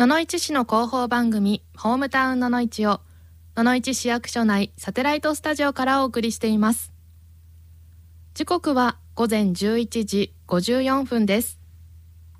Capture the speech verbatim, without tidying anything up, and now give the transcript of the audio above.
野々市市の広報番組ホームタウン野々市を野々市市役所内サテライトスタジオからお送りしています。時刻はごぜんじゅういちじごじゅうよんぷんです。